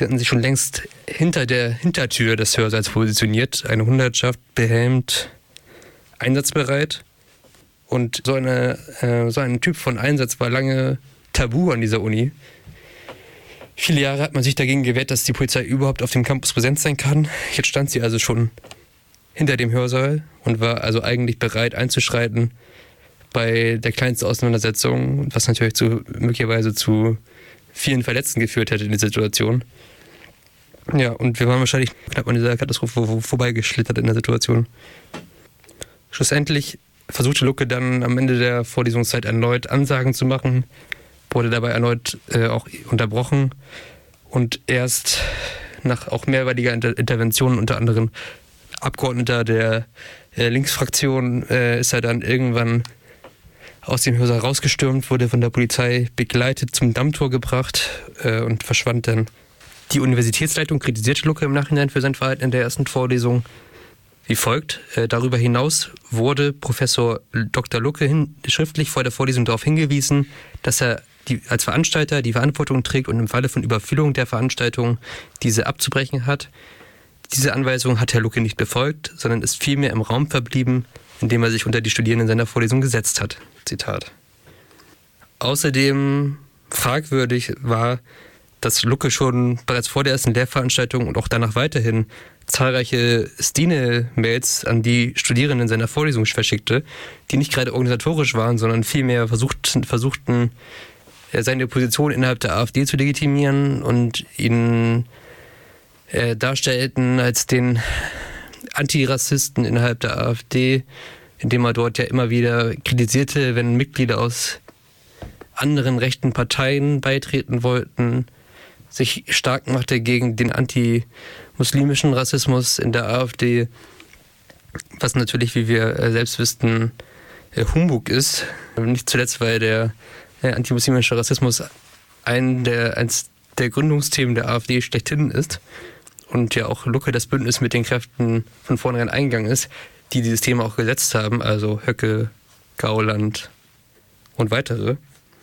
Sie hatten sich schon längst hinter der Hintertür des Hörsaals positioniert. Eine Hundertschaft, behelmt, einsatzbereit. Und so ein Typ von Einsatz war lange tabu an dieser Uni. Viele Jahre hat man sich dagegen gewehrt, dass die Polizei überhaupt auf dem Campus präsent sein kann. Jetzt stand sie also schon hinter dem Hörsaal und war also eigentlich bereit einzuschreiten bei der kleinsten Auseinandersetzung, was natürlich möglicherweise zu vielen Verletzten geführt hätte in der Situation. Ja, und wir waren wahrscheinlich knapp an dieser Katastrophe vorbeigeschlittert in der Situation. Schlussendlich versuchte Lucke dann am Ende der Vorlesungszeit erneut Ansagen zu machen, wurde dabei erneut auch unterbrochen und erst nach auch mehrmaliger Intervention, unter anderem Abgeordneter der Linksfraktion, ist er dann irgendwann aus dem Hörsaal rausgestürmt, wurde von der Polizei begleitet zum Dammtor gebracht und verschwand dann. Die Universitätsleitung kritisierte Lucke im Nachhinein für sein Verhalten in der ersten Vorlesung wie folgt. Darüber hinaus wurde Professor Dr. Lucke schriftlich vor der Vorlesung darauf hingewiesen, dass er als Veranstalter die Verantwortung trägt und im Falle von Überfüllung der Veranstaltung diese abzubrechen hat. Diese Anweisung hat Herr Lucke nicht befolgt, sondern ist vielmehr im Raum verblieben, indem er sich unter die Studierenden seiner Vorlesung gesetzt hat. Zitat. Außerdem fragwürdig war, dass Lucke schon bereits vor der ersten Lehrveranstaltung und auch danach weiterhin zahlreiche Stine-Mails an die Studierenden seiner Vorlesung verschickte, die nicht gerade organisatorisch waren, sondern vielmehr versuchten seine Position innerhalb der AfD zu legitimieren und ihn darstellten als den Antirassisten innerhalb der AfD, indem er dort ja immer wieder kritisierte, wenn Mitglieder aus anderen rechten Parteien beitreten wollten, sich stark machte gegen den antimuslimischen Rassismus in der AfD, was natürlich, wie wir selbst wissen, Humbug ist. Nicht zuletzt, weil der antimuslimische Rassismus eins der Gründungsthemen der AfD schlechthin ist und ja auch Lucke das Bündnis mit den Kräften von vornherein eingegangen ist, die dieses Thema auch gesetzt haben, also Höcke, Gauland und weitere.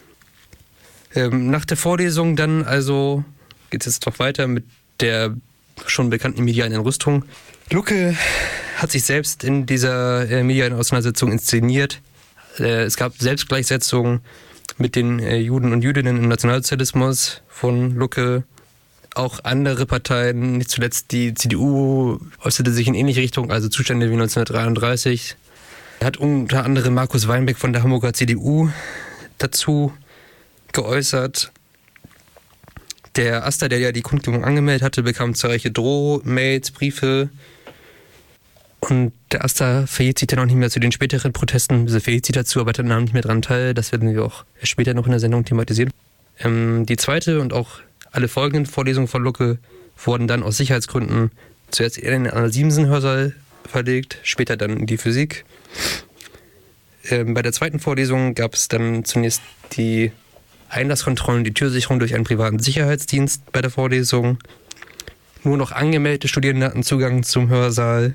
Nach der Vorlesung dann also geht es jetzt doch weiter mit der schon bekannten medialen Entrüstung. Lucke hat sich selbst in dieser medialen Auseinandersetzung inszeniert. Es gab Selbstgleichsetzungen mit den Juden und Jüdinnen im Nationalsozialismus von Lucke. Auch andere Parteien, nicht zuletzt die CDU, äußerte sich in ähnliche Richtung, also Zustände wie 1933. Er hat unter anderem Markus Weinbeck von der Hamburger CDU dazu geäußert. Der Aster, der ja die Kundgebung angemeldet hatte, bekam zahlreiche Drohmails, Briefe. Und der Aster verhielt sich dann auch nicht mehr zu den späteren Protesten. Also verhielt sich dazu, aber dann nahm nicht mehr daran teil. Das werden wir auch später noch in der Sendung thematisieren. Die zweite und auch alle folgenden Vorlesungen von Lucke wurden dann aus Sicherheitsgründen zuerst in den Anna-Siemsen-Hörsaal verlegt, später dann in die Physik. Bei der zweiten Vorlesung gab es dann zunächst die Einlasskontrollen, die Türsicherung durch einen privaten Sicherheitsdienst bei der Vorlesung. Nur noch angemeldete Studierende hatten Zugang zum Hörsaal.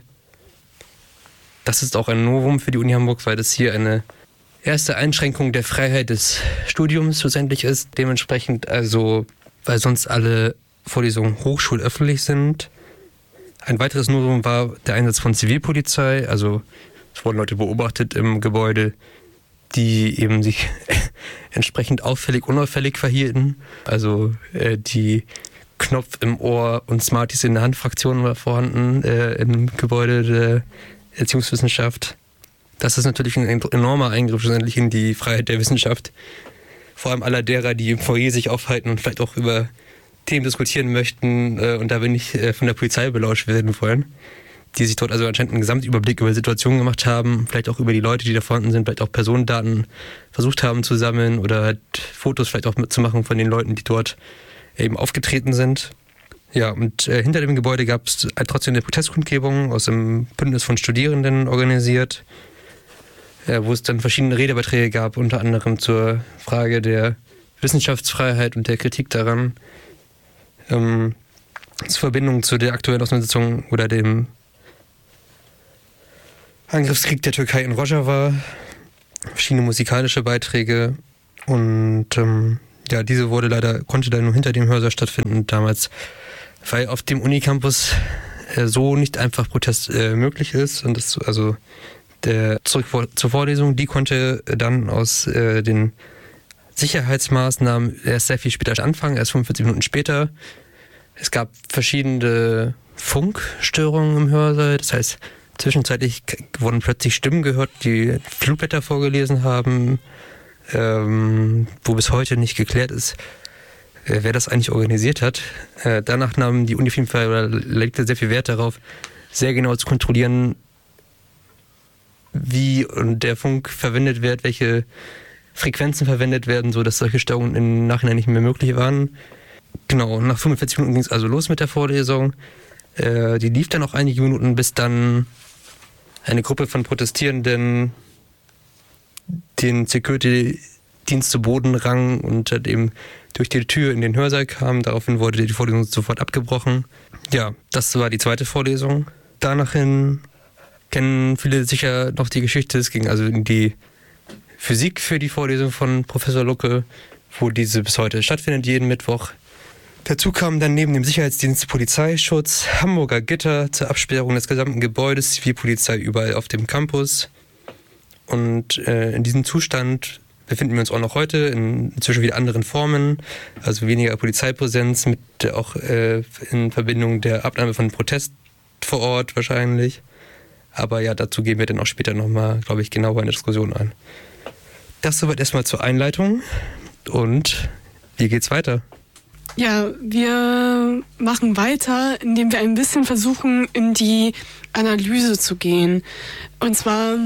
Das ist auch ein Novum für die Uni Hamburg, weil das hier eine erste Einschränkung der Freiheit des Studiums schlussendlich ist. Dementsprechend also, weil sonst alle Vorlesungen hochschulöffentlich sind. Ein weiteres Novum war der Einsatz von Zivilpolizei. Also es wurden Leute beobachtet im Gebäude, die eben sich entsprechend unauffällig verhielten. Also die Knopf im Ohr und Smarties in der Hand Fraktion war vorhanden im Gebäude der Erziehungswissenschaft. Das ist natürlich ein enormer Eingriff schlussendlich in die Freiheit der Wissenschaft. Vor allem aller derer, die im Foyer sich aufhalten und vielleicht auch über Themen diskutieren möchten und da nicht von der Polizei belauscht werden wollen. Die sich dort also anscheinend einen Gesamtüberblick über Situationen gemacht haben, vielleicht auch über die Leute, die da vorhanden sind, vielleicht auch Personendaten versucht haben zu sammeln oder halt Fotos vielleicht auch mitzumachen von den Leuten, die dort eben aufgetreten sind. Ja, und hinter dem Gebäude gab es trotzdem eine Protestkundgebung aus einem Bündnis von Studierenden organisiert, wo es dann verschiedene Redebeiträge gab, unter anderem zur Frage der Wissenschaftsfreiheit und der Kritik daran, zur Verbindung zu der aktuellen Auseinandersetzung oder dem Angriffskrieg der Türkei in Rojava, verschiedene musikalische Beiträge und diese konnte dann nur hinter dem Hörsaal stattfinden. Damals weil auf dem Unicampus so nicht einfach Protest möglich ist. Und das, also zurück zur Vorlesung, die konnte dann aus den Sicherheitsmaßnahmen erst sehr viel später anfangen, erst 45 Minuten später. Es gab verschiedene Funkstörungen im Hörsaal, das heißt, zwischenzeitlich wurden plötzlich Stimmen gehört, die Flugblätter vorgelesen haben, wo bis heute nicht geklärt ist, wer das eigentlich organisiert hat. Danach nahm die Uni auf jeden Fall oder legte sehr viel Wert darauf, sehr genau zu kontrollieren, wie der Funk verwendet wird, welche Frequenzen verwendet werden, sodass solche Störungen im Nachhinein nicht mehr möglich waren. Genau, nach 45 Minuten ging es also los mit der Vorlesung. Die lief dann auch einige Minuten, bis dann eine Gruppe von Protestierenden den Security-Dienst zu Boden rang und dann eben durch die Tür in den Hörsaal kam. Daraufhin wurde die Vorlesung sofort abgebrochen. Ja, das war die zweite Vorlesung. Danachhin kennen viele sicher noch die Geschichte. Es ging also in die Physik für die Vorlesung von Professor Lucke, wo diese bis heute stattfindet, jeden Mittwoch. Dazu kamen dann neben dem Sicherheitsdienst Polizeischutz, Hamburger Gitter zur Absperrung des gesamten Gebäudes, Zivilpolizei überall auf dem Campus. Und in diesem Zustand befinden wir uns auch noch heute, inzwischen wieder anderen Formen, also weniger Polizeipräsenz, mit auch in Verbindung der Abnahme von Protest vor Ort wahrscheinlich. Aber ja, dazu gehen wir dann auch später nochmal, glaube ich, genauer in der Diskussion ein. Das soweit erstmal zur Einleitung. Und wie geht's weiter? Ja, wir machen weiter, indem wir ein bisschen versuchen, in die Analyse zu gehen. Und zwar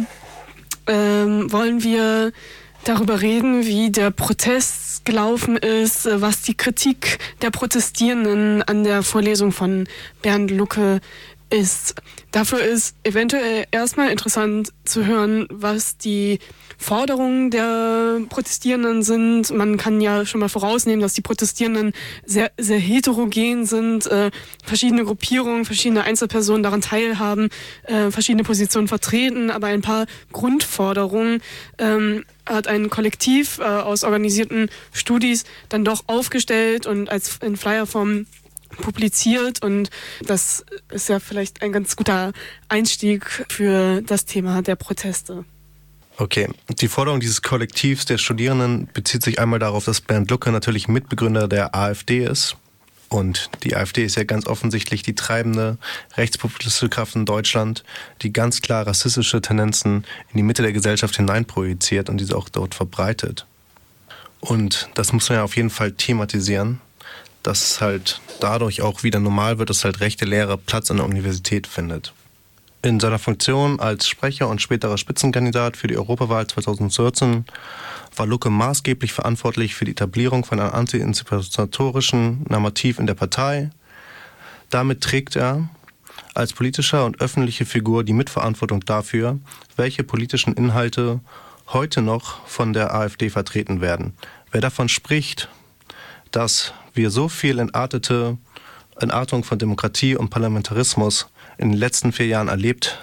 wollen wir darüber reden, wie der Protest gelaufen ist, was die Kritik der Protestierenden an der Vorlesung von Bernd Lucke ist. Dafür ist eventuell erstmal interessant zu hören, was die Forderungen der Protestierenden sind. Man kann ja schon mal vorausnehmen, dass die Protestierenden sehr, sehr heterogen sind, verschiedene Gruppierungen, verschiedene Einzelpersonen daran teilhaben, verschiedene Positionen vertreten, aber ein paar Grundforderungen hat ein Kollektiv aus organisierten Studis dann doch aufgestellt und als in Flyerform publiziert, und das ist ja vielleicht ein ganz guter Einstieg für das Thema der Proteste. Okay, die Forderung dieses Kollektivs der Studierenden bezieht sich einmal darauf, dass Bernd Lucke natürlich Mitbegründer der AfD ist. Und die AfD ist ja ganz offensichtlich die treibende rechtspopulistische Kraft in Deutschland, die ganz klar rassistische Tendenzen in die Mitte der Gesellschaft hineinprojiziert und diese auch dort verbreitet. Und das muss man ja auf jeden Fall thematisieren, dass es halt dadurch auch wieder normal wird, dass halt rechte Lehre Platz an der Universität findet. In seiner Funktion als Sprecher und späterer Spitzenkandidat für die Europawahl 2014 war Lucke maßgeblich verantwortlich für die Etablierung von einem anti-emanzipatorischen Normativ in der Partei. Damit trägt er als politischer und öffentliche Figur die Mitverantwortung dafür, welche politischen Inhalte heute noch von der AfD vertreten werden. Wer davon spricht, dass wir so viel Entartung von Demokratie und Parlamentarismus in den letzten 4 Jahren erlebt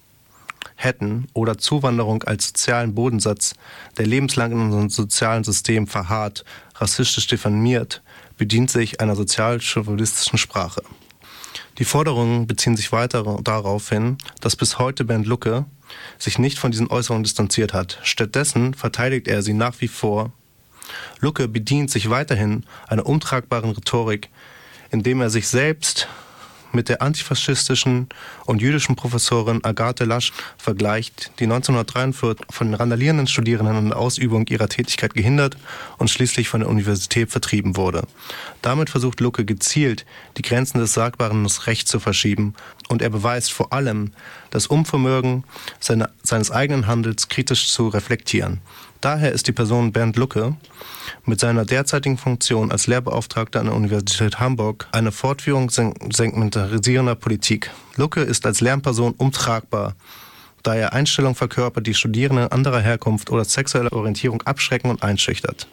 hätten oder Zuwanderung als sozialen Bodensatz, der lebenslang in unserem sozialen System verharrt, rassistisch diffamiert, bedient sich einer sozialchauvinistischen Sprache. Die Forderungen beziehen sich weiter darauf hin, dass bis heute Bernd Lucke sich nicht von diesen Äußerungen distanziert hat. Stattdessen verteidigt er sie nach wie vor. Lucke bedient sich weiterhin einer untragbaren Rhetorik, indem er sich selbst mit der antifaschistischen und jüdischen Professorin Agathe Lasch vergleicht, die 1943 von randalierenden Studierenden in der Ausübung ihrer Tätigkeit gehindert und schließlich von der Universität vertrieben wurde. Damit versucht Lucke gezielt, die Grenzen des Sagbaren und des Rechts zu verschieben, und er beweist vor allem das Unvermögen seines eigenen Handels kritisch zu reflektieren. Daher ist die Person Bernd Lucke mit seiner derzeitigen Funktion als Lehrbeauftragter an der Universität Hamburg eine Fortführung segmentarisierender Politik. Lucke ist als Lernperson untragbar, da er Einstellungen verkörpert, die Studierenden anderer Herkunft oder sexueller Orientierung abschrecken und einschüchtert.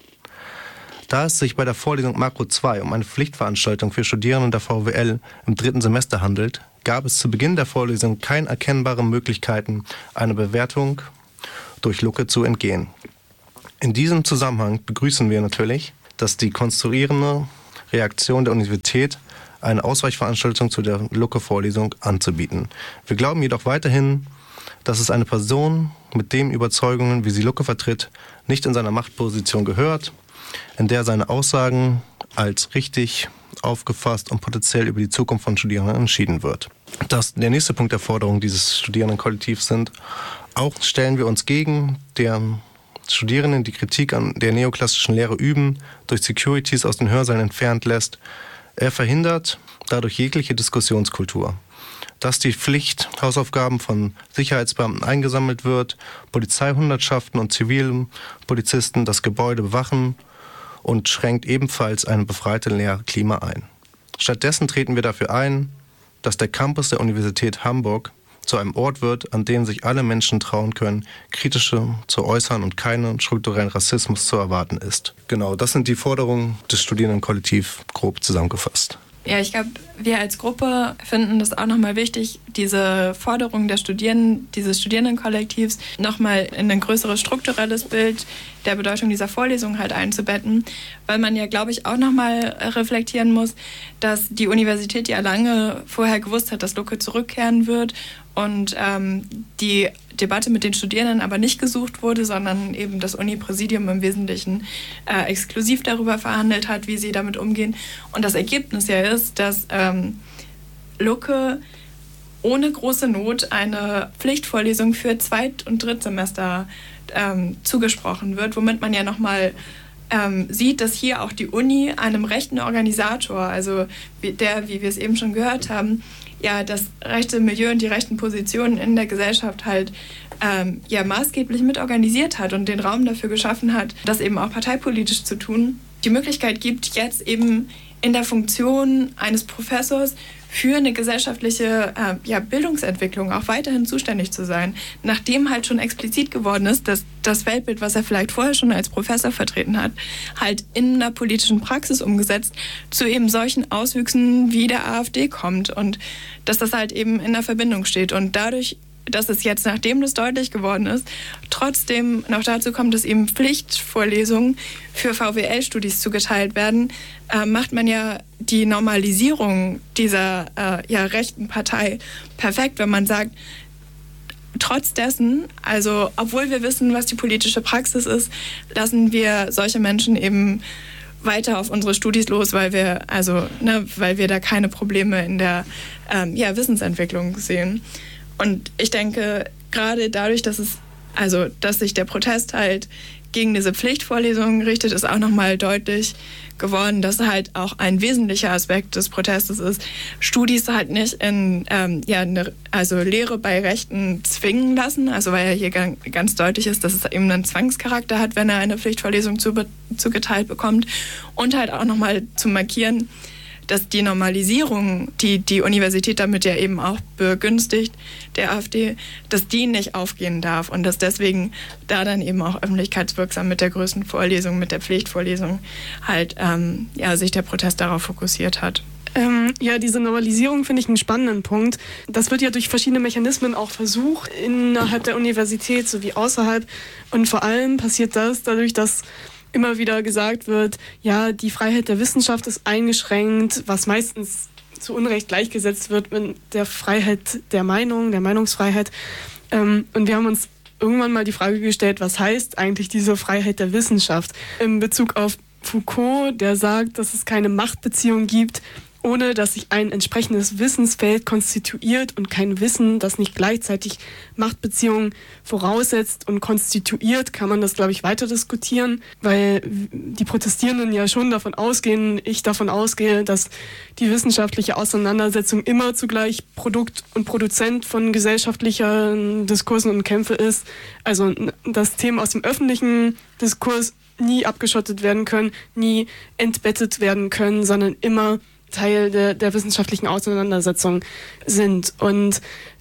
Da es sich bei der Vorlesung Makro 2 um eine Pflichtveranstaltung für Studierende der VWL im 3. Semester handelt, gab es zu Beginn der Vorlesung keine erkennbaren Möglichkeiten, einer Bewertung durch Lucke zu entgehen. In diesem Zusammenhang begrüßen wir natürlich, dass die konstruierende Reaktion der Universität eine Ausweichveranstaltung zu der Lucke-Vorlesung anzubieten. Wir glauben jedoch weiterhin, dass es eine Person mit den Überzeugungen, wie sie Lucke vertritt, nicht in seiner Machtposition gehört, in der seine Aussagen als richtig aufgefasst und potenziell über die Zukunft von Studierenden entschieden wird. Der nächste Punkt der Forderung dieses Studierendenkollektivs sind: Auch stellen wir uns gegen der Studierenden, die Kritik an der neoklassischen Lehre üben, durch Securities aus den Hörsälen entfernt lässt. Er verhindert dadurch jegliche Diskussionskultur. Dass die Pflicht, Hausaufgaben von Sicherheitsbeamten eingesammelt wird, Polizeihundertschaften und zivilen Polizisten das Gebäude bewachen und schränkt ebenfalls ein befreites Lehrklima ein. Stattdessen treten wir dafür ein, dass der Campus der Universität Hamburg zu einem Ort wird, an dem sich alle Menschen trauen können, kritische zu äußern und keinen strukturellen Rassismus zu erwarten ist. Genau, das sind die Forderungen des Studierendenkollektivs grob zusammengefasst. Ja, ich glaube, wir als Gruppe finden das auch nochmal wichtig, diese Forderung der Studierenden, dieses Studierendenkollektivs nochmal in ein größeres strukturelles Bild der Bedeutung dieser Vorlesung halt einzubetten, weil man ja, glaube ich, auch nochmal reflektieren muss, dass die Universität ja lange vorher gewusst hat, dass Lucke zurückkehren wird und die Debatte mit den Studierenden aber nicht gesucht wurde, sondern eben das Uni-Präsidium im Wesentlichen exklusiv darüber verhandelt hat, wie sie damit umgehen. Und das Ergebnis ja ist, dass Lucke ohne große Not eine Pflichtvorlesung für Zweit- und Drittsemester zugesprochen wird, womit man ja nochmal sieht, dass hier auch die Uni einem rechten Organisator, also wie wir es eben schon gehört haben, ja das rechte Milieu und die rechten Positionen in der Gesellschaft halt maßgeblich mit organisiert hat und den Raum dafür geschaffen hat, das eben auch parteipolitisch zu tun. Die Möglichkeit gibt, jetzt eben in der Funktion eines Professors für eine gesellschaftliche Bildungsentwicklung auch weiterhin zuständig zu sein, nachdem halt schon explizit geworden ist, dass das Weltbild, was er vielleicht vorher schon als Professor vertreten hat, halt in einer politischen Praxis umgesetzt zu eben solchen Auswüchsen wie der AfD kommt und dass das halt eben in der Verbindung steht und dadurch, dass es jetzt, nachdem das deutlich geworden ist, trotzdem noch dazu kommt, dass eben Pflichtvorlesungen für VWL-Studis zugeteilt werden, macht man ja die Normalisierung dieser rechten Partei perfekt, wenn man sagt, trotz dessen, also obwohl wir wissen, was die politische Praxis ist, lassen wir solche Menschen eben weiter auf unsere Studis los, weil wir da keine Probleme in der Wissensentwicklung sehen. Und ich denke, gerade dadurch, dass sich der Protest halt gegen diese Pflichtvorlesungen richtet, ist auch nochmal deutlich geworden, dass halt auch ein wesentlicher Aspekt des Protestes ist, Studis halt nicht in Lehre bei Rechten zwingen lassen, also weil ja hier ganz deutlich ist, dass es eben einen Zwangscharakter hat, wenn er eine Pflichtvorlesung zugeteilt bekommt und halt auch nochmal zu markieren, dass die Normalisierung, die Universität damit ja eben auch begünstigt, der AfD, dass die nicht aufgehen darf und dass deswegen da dann eben auch öffentlichkeitswirksam mit der größten Vorlesung, mit der Pflichtvorlesung halt sich der Protest darauf fokussiert hat. Diese Normalisierung finde ich einen spannenden Punkt. Das wird ja durch verschiedene Mechanismen auch versucht, innerhalb der Universität sowie außerhalb. Und vor allem passiert das dadurch, dass immer wieder gesagt wird, ja, die Freiheit der Wissenschaft ist eingeschränkt, was meistens zu Unrecht gleichgesetzt wird mit der Freiheit der Meinung, der Meinungsfreiheit. Und wir haben uns irgendwann mal die Frage gestellt, was heißt eigentlich diese Freiheit der Wissenschaft? In Bezug auf Foucault, der sagt, dass es keine Machtbeziehung gibt, ohne dass sich ein entsprechendes Wissensfeld konstituiert und kein Wissen, das nicht gleichzeitig Machtbeziehungen voraussetzt und konstituiert, kann man das, glaube ich, weiter diskutieren, weil die Protestierenden ja schon ich davon ausgehe, dass die wissenschaftliche Auseinandersetzung immer zugleich Produkt und Produzent von gesellschaftlichen Diskursen und Kämpfen ist. Also dass Themen aus dem öffentlichen Diskurs nie abgeschottet werden können, nie entbettet werden können, sondern immer Teil der wissenschaftlichen Auseinandersetzung sind. Und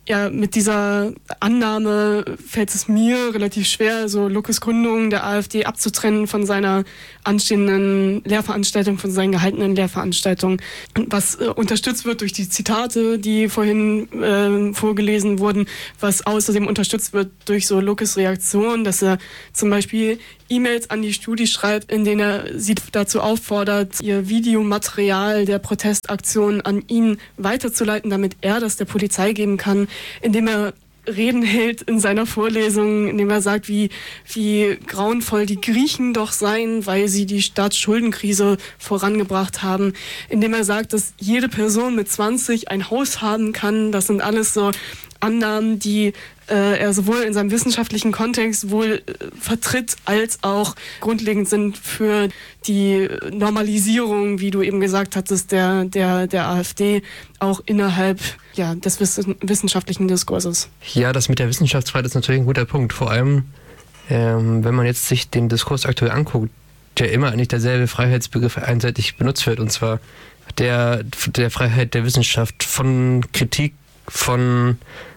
mit dieser Annahme fällt es mir relativ schwer, so Luckes Gründung der AfD abzutrennen von seiner anstehenden Lehrveranstaltung, von seinen gehaltenen Lehrveranstaltungen. Was unterstützt wird durch die Zitate, die vorhin vorgelesen wurden, was außerdem unterstützt wird durch so Luckes Reaktion, dass er zum Beispiel E-Mails an die Studi schreibt, in denen er sie dazu auffordert, ihr Videomaterial der Protestaktion an ihn weiterzuleiten, damit er das der Polizei geben kann, indem er Reden hält in seiner Vorlesung, indem er sagt, wie grauenvoll die Griechen doch seien, weil sie die Staatsschuldenkrise vorangebracht haben, indem er sagt, dass jede Person mit 20 ein Haus haben kann. Das sind alles so Annahmen, die er sowohl in seinem wissenschaftlichen Kontext wohl vertritt, als auch grundlegend sind für die Normalisierung, wie du eben gesagt hattest, der AfD, auch innerhalb des wissenschaftlichen Diskurses. Ja, das mit der Wissenschaftsfreiheit ist natürlich ein guter Punkt. Vor allem, wenn man jetzt sich den Diskurs aktuell anguckt, der immer eigentlich derselbe Freiheitsbegriff einseitig benutzt wird, und zwar der Freiheit der Wissenschaft, von Kritik, von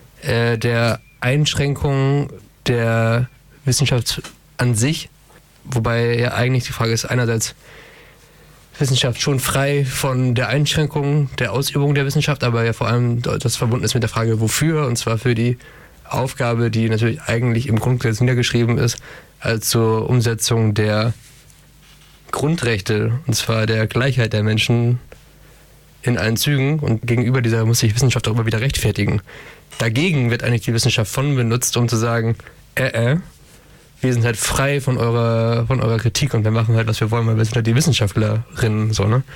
der Einschränkung der Wissenschaft an sich, wobei ja eigentlich die Frage ist, einerseits Wissenschaft schon frei von der Einschränkung der Ausübung der Wissenschaft, aber ja vor allem das verbunden ist mit der Frage, wofür, und zwar für die Aufgabe, die natürlich eigentlich im Grundgesetz niedergeschrieben ist, als zur Umsetzung der Grundrechte, und zwar der Gleichheit der Menschen in allen Zügen, und gegenüber dieser muss sich Wissenschaft auch immer wieder rechtfertigen. Dagegen wird eigentlich die Wissenschaft benutzt, um zu sagen, wir sind halt frei von eurer Kritik und wir machen halt, was wir wollen, weil wir sind halt die Wissenschaftlerinnen, so, ne?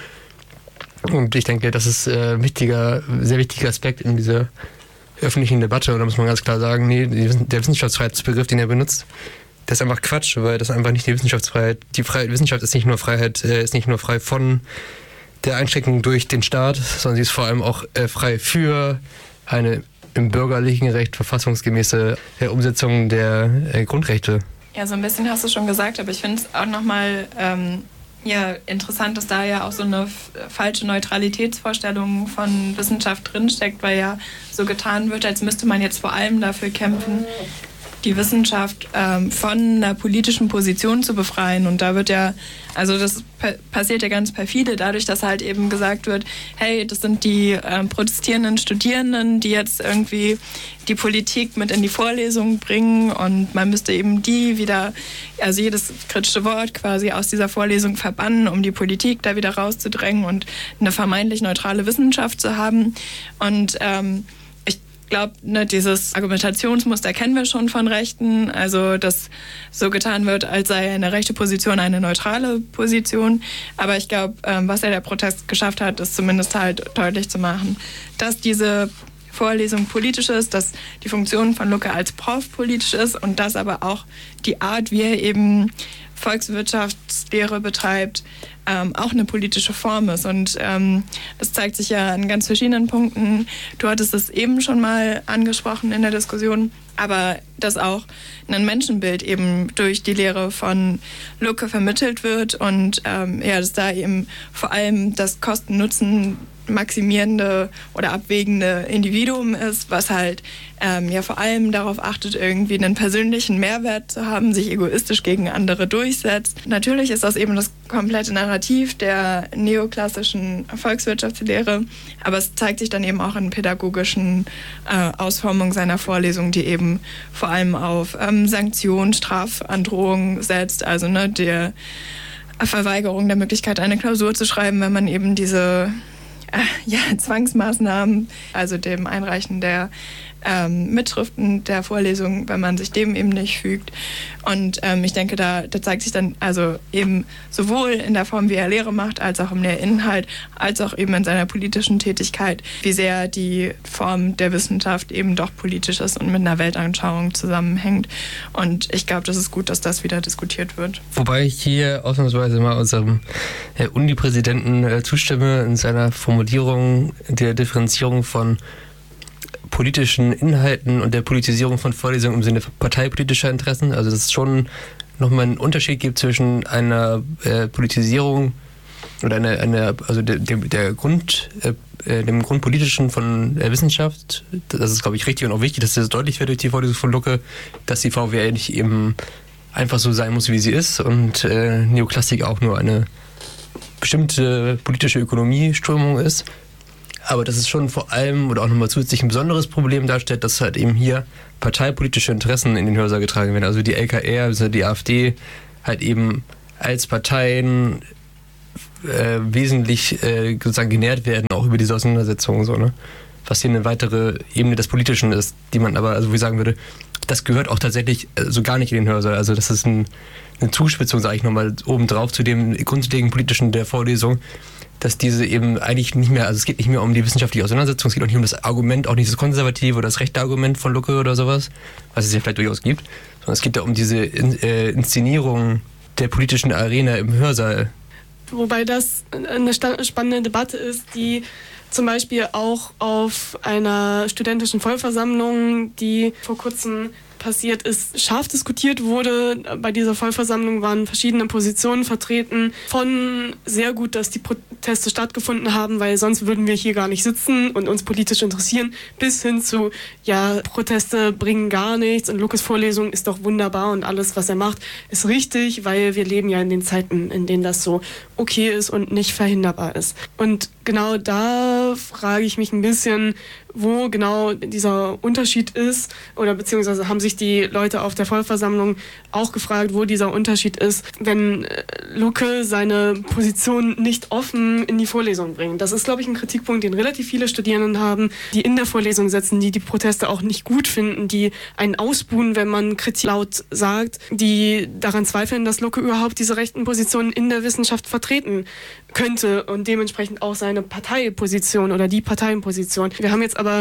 Und ich denke, das ist sehr wichtiger Aspekt in dieser öffentlichen Debatte, und da muss man ganz klar sagen, nee, der Wissenschaftsfreiheitsbegriff, den er benutzt, der ist einfach Quatsch, weil das einfach nicht die Wissenschaftsfreiheit, Wissenschaft ist nicht nur Freiheit, ist nicht nur frei von der Einschränkung durch den Staat, sondern sie ist vor allem auch frei für eine im bürgerlichen Recht verfassungsgemäße Umsetzung der Grundrechte. Ja, so ein bisschen hast du schon gesagt, aber ich finde es auch nochmal interessant, dass da ja auch so eine falsche Neutralitätsvorstellung von Wissenschaft drinsteckt, weil ja so getan wird, als müsste man jetzt vor allem dafür kämpfen, die Wissenschaft von einer politischen Position zu befreien. Und da wird ja, also das passiert ja ganz perfide, dadurch, dass halt eben gesagt wird, hey, das sind die protestierenden Studierenden, die jetzt irgendwie die Politik mit in die Vorlesungen bringen, und man müsste eben die wieder, also jedes kritische Wort quasi aus dieser Vorlesung verbannen, um die Politik da wieder rauszudrängen und eine vermeintlich neutrale Wissenschaft zu haben. Und ich glaube, dieses Argumentationsmuster kennen wir schon von Rechten, also dass so getan wird, als sei eine rechte Position eine neutrale Position. Aber ich glaube, was der Protest geschafft hat, ist zumindest halt deutlich zu machen, dass diese Vorlesung politisch ist, dass die Funktion von Lucke als Prof politisch ist und dass aber auch die Art, wie er eben Volkswirtschaftslehre betreibt, auch eine politische Form ist. Und das zeigt sich ja an ganz verschiedenen Punkten. Du hattest es eben schon mal angesprochen in der Diskussion, aber dass auch ein Menschenbild eben durch die Lehre von Lucke vermittelt wird und dass da eben vor allem das Kosten-Nutzen maximierende oder abwägende Individuum ist, was halt vor allem darauf achtet, irgendwie einen persönlichen Mehrwert zu haben, sich egoistisch gegen andere durchsetzt. Natürlich ist das eben das komplette Narrativ der neoklassischen Volkswirtschaftslehre, aber es zeigt sich dann eben auch in pädagogischen Ausformungen seiner Vorlesungen, die eben vor allem auf Sanktionen, Strafandrohungen setzt, also der Verweigerung der Möglichkeit, eine Klausur zu schreiben, wenn man eben diese Zwangsmaßnahmen, also dem Einreichen der Mitschriften der Vorlesung, wenn man sich dem eben nicht fügt. Und ich denke, da zeigt sich dann also eben sowohl in der Form, wie er Lehre macht, als auch im Lehrinhalt, als auch eben in seiner politischen Tätigkeit, wie sehr die Form der Wissenschaft eben doch politisch ist und mit einer Weltanschauung zusammenhängt. Und ich glaube, das ist gut, dass das wieder diskutiert wird. Wobei ich hier ausnahmsweise mal unserem Uni-Präsidenten zustimme in seiner Formulierung der Differenzierung von politischen Inhalten und der Politisierung von Vorlesungen im Sinne parteipolitischer Interessen. Also dass es schon nochmal einen Unterschied gibt zwischen einer Politisierung oder dem Grundpolitischen von Wissenschaft, das ist, glaube ich, richtig und auch wichtig, dass das deutlich wird durch die Vorlesung von Lucke, dass die VWL nicht eben einfach so sein muss, wie sie ist und Neoklassik auch nur eine bestimmte politische Ökonomieströmung ist. Aber dass es schon vor allem oder auch nochmal zusätzlich ein besonderes Problem darstellt, dass halt eben hier parteipolitische Interessen in den Hörsaal getragen werden. Also die LKR, also die AfD, halt eben als Parteien wesentlich sozusagen genährt werden, auch über diese Auseinandersetzungen. So, ne? Was hier eine weitere Ebene des Politischen ist, die man aber, also wo ich sagen würde, das gehört auch tatsächlich so gar nicht in den Hörsaal. Also das ist eine Zuspitzung, sage ich nochmal, obendrauf zu dem grundlegenden Politischen der Vorlesung, dass diese eben eigentlich nicht mehr, also es geht nicht mehr um die wissenschaftliche Auseinandersetzung, es geht auch nicht um das Argument, auch nicht das konservative oder das rechte Argument von Lucke oder sowas, was es ja vielleicht durchaus gibt, sondern es geht da um diese Inszenierung der politischen Arena im Hörsaal. Wobei das eine spannende Debatte ist, die zum Beispiel auch auf einer studentischen Vollversammlung, die vor kurzem passiert ist, scharf diskutiert wurde. Bei dieser Vollversammlung waren verschiedene Positionen vertreten. Von sehr gut, dass die Proteste stattgefunden haben, weil sonst würden wir hier gar nicht sitzen und uns politisch interessieren, bis hin zu, ja, Proteste bringen gar nichts und Luckes Vorlesung ist doch wunderbar und alles, was er macht, ist richtig, weil wir leben ja in den Zeiten, in denen das so okay ist und nicht verhinderbar ist. Und genau da frage ich mich ein bisschen, wo genau dieser Unterschied ist, oder beziehungsweise haben sich die Leute auf der Vollversammlung auch gefragt, wo dieser Unterschied ist, wenn Lucke seine Position nicht offen in die Vorlesung bringt. Das ist, glaube ich, ein Kritikpunkt, den relativ viele Studierenden haben, die in der Vorlesung sitzen, die die Proteste auch nicht gut finden, die einen ausbuhen, wenn man Kritik laut sagt, die daran zweifeln, dass Lucke überhaupt diese rechten Positionen in der Wissenschaft vertreten könnte und dementsprechend auch seine Parteiposition oder die Parteienposition. Wir haben jetzt aber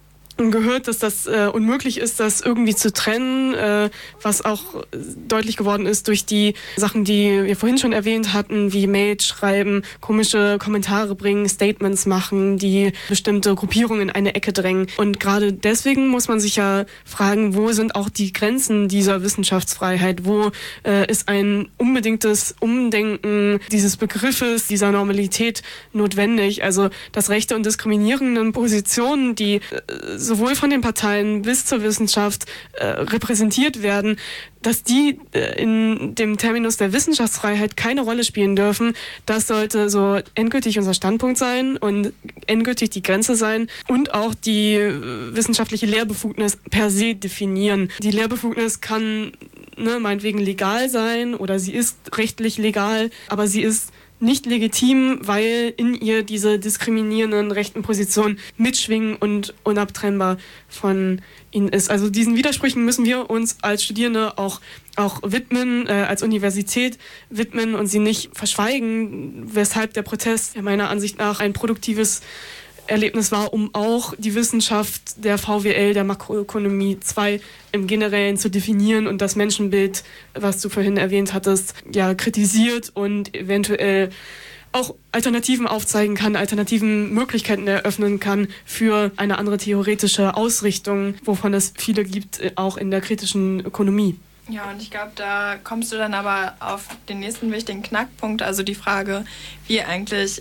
gehört, dass das unmöglich ist, das irgendwie zu trennen, was auch deutlich geworden ist durch die Sachen, die wir vorhin schon erwähnt hatten, wie Mails schreiben, komische Kommentare bringen, Statements machen, die bestimmte Gruppierungen in eine Ecke drängen. Und gerade deswegen muss man sich ja fragen, wo sind auch die Grenzen dieser Wissenschaftsfreiheit? Wo ist ein unbedingtes Umdenken dieses Begriffes, dieser Normalität notwendig? Also dass rechte und diskriminierenden Positionen, die sowohl von den Parteien bis zur Wissenschaft repräsentiert werden, dass die in dem Terminus der Wissenschaftsfreiheit keine Rolle spielen dürfen, das sollte so endgültig unser Standpunkt sein und endgültig die Grenze sein und auch die wissenschaftliche Lehrbefugnis per se definieren. Die Lehrbefugnis kann meinetwegen legal sein oder sie ist rechtlich legal, aber sie ist nicht legitim, weil in ihr diese diskriminierenden rechten Positionen mitschwingen und unabtrennbar von ihnen ist. Also diesen Widersprüchen müssen wir uns als Studierende auch widmen, als Universität widmen und sie nicht verschweigen, weshalb der Protest meiner Ansicht nach ein produktives Erlebnis war, um auch die Wissenschaft der VWL, der Makroökonomie 2 im Generellen zu definieren und das Menschenbild, was du vorhin erwähnt hattest, ja, kritisiert und eventuell auch Alternativen aufzeigen kann, alternativen Möglichkeiten eröffnen kann für eine andere theoretische Ausrichtung, wovon es viele gibt, auch in der kritischen Ökonomie. Ja, und ich glaube, da kommst du dann aber auf den nächsten wichtigen Knackpunkt, also die Frage, wie eigentlich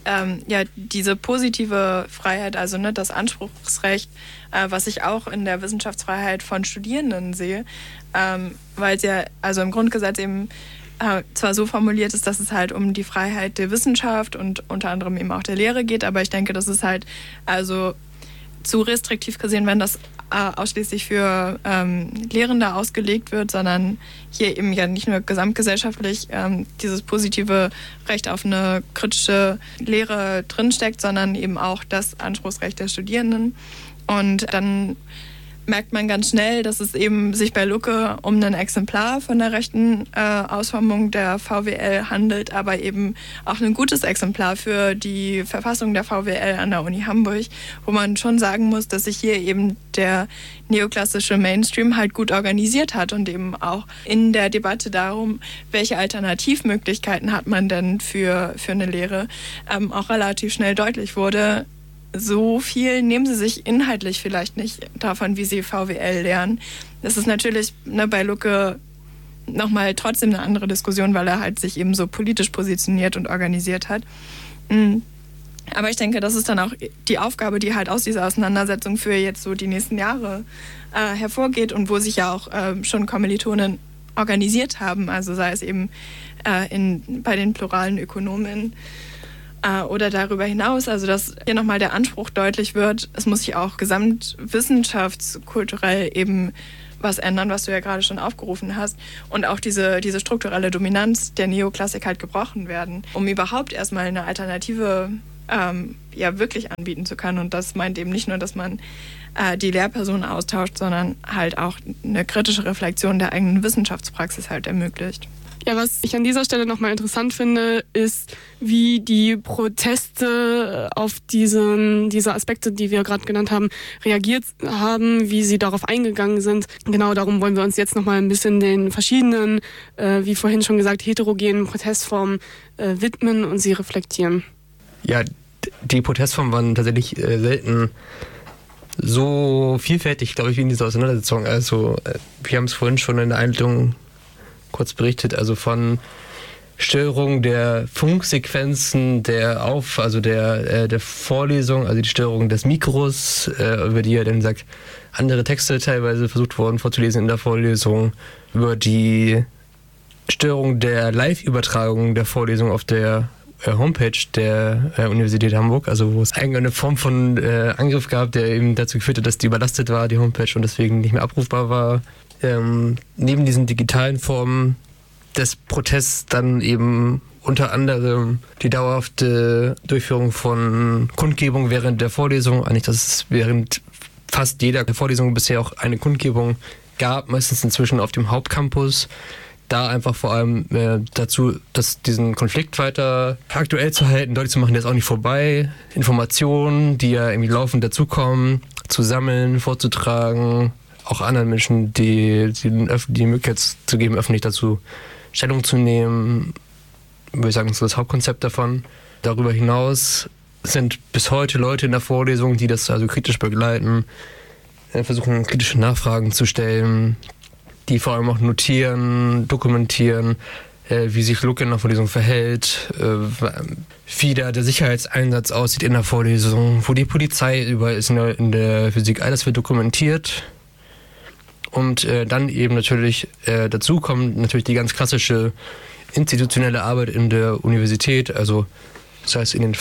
diese positive Freiheit, also das Anspruchsrecht, was ich auch in der Wissenschaftsfreiheit von Studierenden sehe, weil es ja also im Grundgesetz eben zwar so formuliert ist, dass es halt um die Freiheit der Wissenschaft und unter anderem eben auch der Lehre geht, aber ich denke, das ist halt also zu restriktiv gesehen, wenn das ausschließlich für Lehrende ausgelegt wird, sondern hier eben ja nicht nur gesamtgesellschaftlich dieses positive Recht auf eine kritische Lehre drinsteckt, sondern eben auch das Anspruchsrecht der Studierenden. Und dann merkt man ganz schnell, dass es eben sich bei Lucke um ein Exemplar von der rechten Ausformung der VWL handelt, aber eben auch ein gutes Exemplar für die Verfassung der VWL an der Uni Hamburg, wo man schon sagen muss, dass sich hier eben der neoklassische Mainstream halt gut organisiert hat und eben auch in der Debatte darum, welche Alternativmöglichkeiten hat man denn für eine Lehre, auch relativ schnell deutlich wurde, so viel nehmen sie sich inhaltlich vielleicht nicht davon, wie sie VWL lernen. Das ist natürlich bei Lucke nochmal trotzdem eine andere Diskussion, weil er halt sich eben so politisch positioniert und organisiert hat. Aber ich denke, das ist dann auch die Aufgabe, die halt aus dieser Auseinandersetzung für jetzt so die nächsten Jahre hervorgeht und wo sich ja auch schon Kommilitonen organisiert haben, also sei es eben bei den pluralen Ökonomen oder darüber hinaus, also dass hier nochmal der Anspruch deutlich wird, es muss sich auch gesamtwissenschaftskulturell eben was ändern, was du ja gerade schon aufgerufen hast, und auch diese strukturelle Dominanz der Neoklassik halt gebrochen werden, um überhaupt erstmal eine Alternative wirklich anbieten zu können. Und das meint eben nicht nur, dass man die Lehrpersonen austauscht, sondern halt auch eine kritische Reflexion der eigenen Wissenschaftspraxis halt ermöglicht. Ja, was ich an dieser Stelle nochmal interessant finde, ist, wie die Proteste auf diese Aspekte, die wir gerade genannt haben, reagiert haben, wie sie darauf eingegangen sind. Genau darum wollen wir uns jetzt nochmal ein bisschen den verschiedenen, wie vorhin schon gesagt, heterogenen Protestformen widmen und sie reflektieren. Ja, die Protestformen waren tatsächlich selten so vielfältig, glaube ich, wie in dieser Auseinandersetzung. Also wir haben es vorhin schon in der Einleitung kurz berichtet, also von Störung der Funksequenzen, der Vorlesung, also die Störung des Mikros, über die er dann sagt, andere Texte teilweise versucht wurden vorzulesen in der Vorlesung, über die Störung der Live-Übertragung der Vorlesung auf der Homepage der Universität Hamburg, also wo es eigentlich eine Form von Angriff gab, der eben dazu geführt hat, dass die überlastet war, die Homepage, und deswegen nicht mehr abrufbar war. Neben diesen digitalen Formen des Protests dann eben unter anderem die dauerhafte Durchführung von Kundgebungen während der Vorlesung. Eigentlich, dass es während fast jeder Vorlesung bisher auch eine Kundgebung gab, meistens inzwischen auf dem Hauptcampus. Da einfach vor allem dazu, dass diesen Konflikt weiter aktuell zu halten, deutlich zu machen, der ist auch nicht vorbei. Informationen, die ja irgendwie laufend dazukommen, zu sammeln, vorzutragen, auch anderen Menschen die Möglichkeit zu geben, öffentlich dazu Stellung zu nehmen. Würde ich sagen, das ist das Hauptkonzept davon. Darüber hinaus sind bis heute Leute in der Vorlesung, die das also kritisch begleiten, versuchen kritische Nachfragen zu stellen, die vor allem auch notieren, dokumentieren, wie sich Lucke in der Vorlesung verhält, wie da der Sicherheitseinsatz aussieht in der Vorlesung, wo die Polizei überall ist in der Physik. All das wird dokumentiert. Und dann eben natürlich dazu kommt natürlich die ganz klassische institutionelle Arbeit in der Universität, also das heißt in den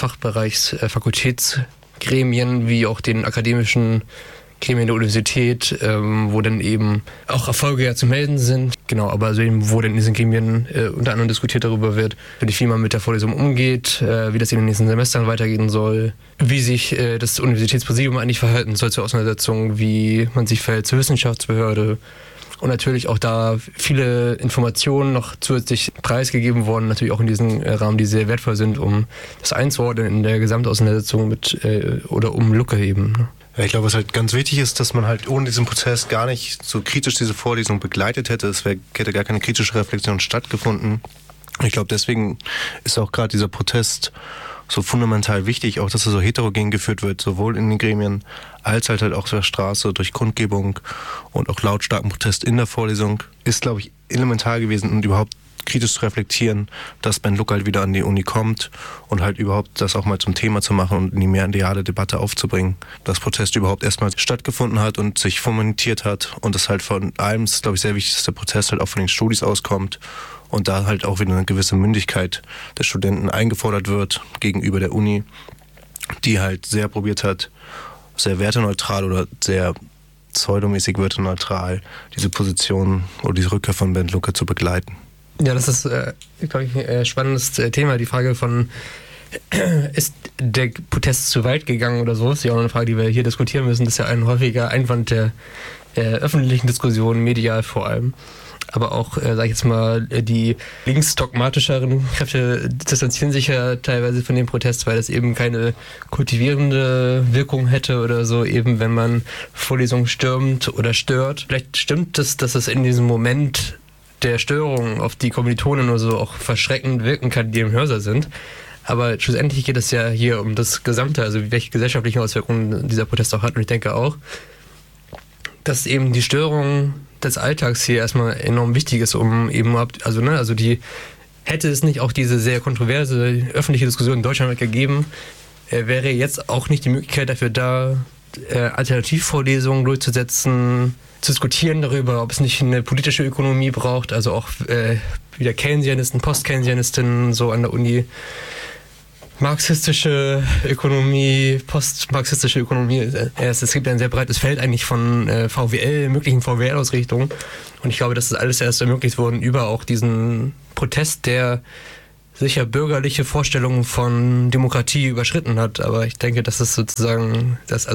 Fakultätsgremien wie auch den akademischen Gremien der Universität, wo dann eben auch Erfolge ja zu melden sind. Genau, aber also eben, wo dann in diesen Gremien unter anderem diskutiert darüber wird, wie man mit der Vorlesung umgeht, wie das in den nächsten Semestern weitergehen soll, wie sich das Universitätspräsidium eigentlich verhalten soll zur Auseinandersetzung, wie man sich verhält zur Wissenschaftsbehörde. Und natürlich auch da viele Informationen noch zusätzlich preisgegeben worden, natürlich auch in diesem Rahmen, die sehr wertvoll sind, um das einzuordnen in der Gesamtauseinandersetzung mit oder um Lucke eben. Ne? Ja, ich glaube, was halt ganz wichtig ist, dass man halt ohne diesen Prozess gar nicht so kritisch diese Vorlesung begleitet hätte. Hätte gar keine kritische Reflexion stattgefunden. Ich glaube, deswegen ist auch gerade dieser Protest so fundamental wichtig, auch dass er so heterogen geführt wird, sowohl in den Gremien als halt auch auf der Straße durch Kundgebung und auch lautstarken Protest in der Vorlesung, ist, glaube ich, elementar gewesen und überhaupt kritisch zu reflektieren, dass Bernd Lucke halt wieder an die Uni kommt und halt überhaupt das auch mal zum Thema zu machen und in die mediale Debatte aufzubringen. Dass Protest überhaupt erstmal stattgefunden hat und sich fomentiert hat und das halt von allem, ist glaube ich sehr wichtig, dass der Protest halt auch von den Studis auskommt und da halt auch wieder eine gewisse Mündigkeit der Studenten eingefordert wird gegenüber der Uni, die halt sehr probiert hat, sehr werteneutral oder sehr pseudomäßig werteneutral diese Position oder diese Rückkehr von Bernd Lucke zu begleiten. Ja, das ist, glaube ich, ein spannendes Thema. Die Frage von, ist der Protest zu weit gegangen oder so? Ist ja auch eine Frage, die wir hier diskutieren müssen. Das ist ja ein häufiger Einwand der öffentlichen Diskussion, medial vor allem. Aber auch, sag ich jetzt mal, die linksdogmatischeren Kräfte distanzieren sich ja teilweise von dem Protest, weil das eben keine kultivierende Wirkung hätte oder so, eben wenn man Vorlesungen stürmt oder stört. Vielleicht stimmt es, dass es in diesem Moment der Störung auf die Kommilitonen oder so auch verschreckend wirken kann, die im Hörsaal sind. Aber schlussendlich geht es ja hier um das Gesamte, also welche gesellschaftlichen Auswirkungen dieser Protest auch hat. Und ich denke auch, dass eben die Störung des Alltags hier erstmal enorm wichtig ist, um eben überhaupt, also die hätte es nicht auch diese sehr kontroverse öffentliche Diskussion in Deutschland gegeben, wäre jetzt auch nicht die Möglichkeit dafür da, Alternativvorlesungen durchzusetzen, zu diskutieren darüber, ob es nicht eine politische Ökonomie braucht, also auch wieder Keynesianisten, Post-Keynesianistinnen so an der Uni. Marxistische Ökonomie, postmarxistische Ökonomie. Es gibt ein sehr breites Feld eigentlich von möglichen VWL-Ausrichtungen. Und ich glaube, das ist alles erst ermöglicht worden über auch diesen Protest, der sicher bürgerliche Vorstellungen von Demokratie überschritten hat. Aber ich denke, das ist sozusagen, das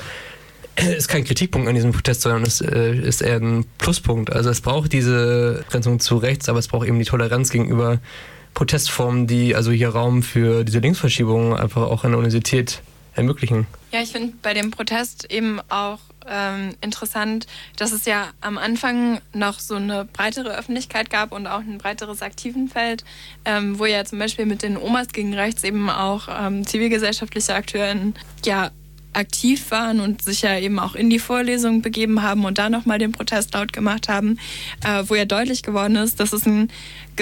ist kein Kritikpunkt an diesem Protest, sondern es ist eher ein Pluspunkt. Also es braucht diese Grenzung zu rechts, aber es braucht eben die Toleranz gegenüber Protestformen, die also hier Raum für diese Linksverschiebung einfach auch an der Universität ermöglichen. Ja, ich finde bei dem Protest eben auch interessant, dass es ja am Anfang noch so eine breitere Öffentlichkeit gab und auch ein breiteres Aktivenfeld, wo ja zum Beispiel mit den Omas gegen Rechts eben auch zivilgesellschaftliche AkteurInnen ja aktiv waren und sich ja eben auch in die Vorlesung begeben haben und da nochmal den Protest laut gemacht haben, wo ja deutlich geworden ist, dass es ein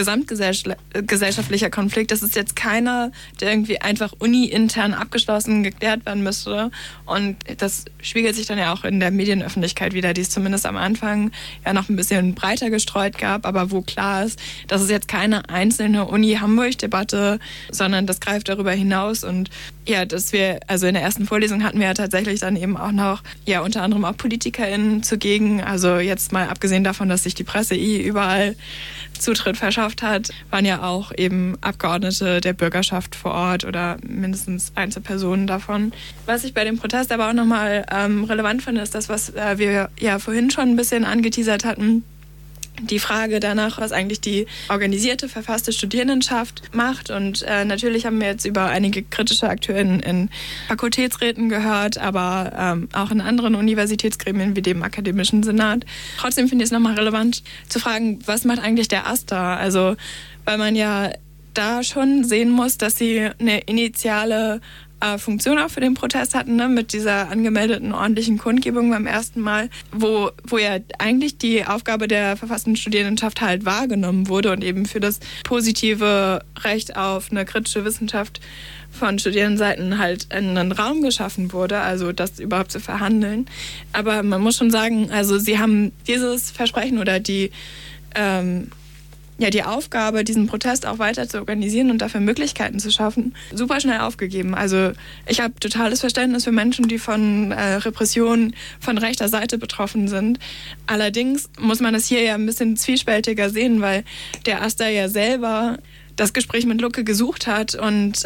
gesamtgesellschaftlicher Konflikt. Das ist jetzt keiner, der irgendwie einfach uni-intern abgeschlossen geklärt werden müsste. Und das spiegelt sich dann ja auch in der Medienöffentlichkeit wieder, die es zumindest am Anfang ja noch ein bisschen breiter gestreut gab, aber wo klar ist, das ist jetzt keine einzelne Uni-Hamburg-Debatte, sondern das greift darüber hinaus. Und ja, dass wir, also in der ersten Vorlesung hatten wir ja tatsächlich dann eben auch noch, ja, unter anderem auch PolitikerInnen zugegen. Also jetzt mal abgesehen davon, dass sich die Presse überall Zutritt verschafft hat, waren ja auch eben Abgeordnete der Bürgerschaft vor Ort oder mindestens Einzelpersonen davon. Was ich bei dem Protest aber auch nochmal relevant finde, ist das, was wir ja vorhin schon ein bisschen angeteasert hatten, die Frage danach, was eigentlich die organisierte, verfasste Studierendenschaft macht. Und natürlich haben wir jetzt über einige kritische AkteurInnen in Fakultätsräten gehört, aber auch in anderen Universitätsgremien wie dem Akademischen Senat. Trotzdem finde ich es nochmal relevant zu fragen, was macht eigentlich der AStA? Also, weil man ja da schon sehen muss, dass sie eine initiale Funktion auch für den Protest hatten, ne, mit dieser angemeldeten ordentlichen Kundgebung beim ersten Mal, wo ja eigentlich die Aufgabe der verfassten Studierendenschaft halt wahrgenommen wurde und eben für das positive Recht auf eine kritische Wissenschaft von Studierendenseiten halt einen Raum geschaffen wurde, also das überhaupt zu verhandeln. Aber man muss schon sagen, also sie haben dieses Versprechen oder die Aufgabe, diesen Protest auch weiter zu organisieren und dafür Möglichkeiten zu schaffen, super schnell aufgegeben. Also ich habe totales Verständnis für Menschen, die von Repressionen von rechter Seite betroffen sind. Allerdings muss man das hier ja ein bisschen zwiespältiger sehen, weil der AStA ja selber das Gespräch mit Lucke gesucht hat und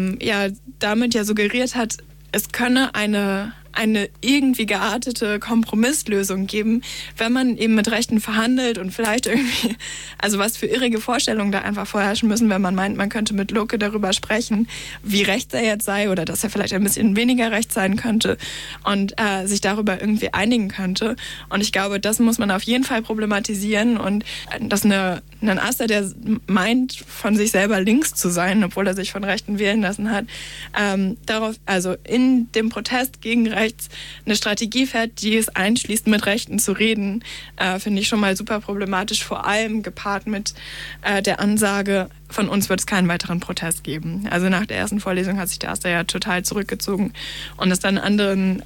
damit ja suggeriert hat, es könne eine irgendwie geartete Kompromisslösung geben, wenn man eben mit Rechten verhandelt und vielleicht irgendwie, also was für irrige Vorstellungen da einfach vorherrschen müssen, wenn man meint, man könnte mit Lucke darüber sprechen, wie rechts er jetzt sei oder dass er vielleicht ein bisschen weniger rechts sein könnte und sich darüber irgendwie einigen könnte. Und ich glaube, das muss man auf jeden Fall problematisieren und dass ein AStA, der meint, von sich selber links zu sein, obwohl er sich von Rechten wählen lassen hat, darauf, also in dem Protest gegen Rechts eine Strategie fährt, die es einschließt, mit Rechten zu reden, finde ich schon mal super problematisch, vor allem gepaart mit der Ansage, von uns wird es keinen weiteren Protest geben. Also nach der ersten Vorlesung hat sich der AStA ja total zurückgezogen und es dann anderen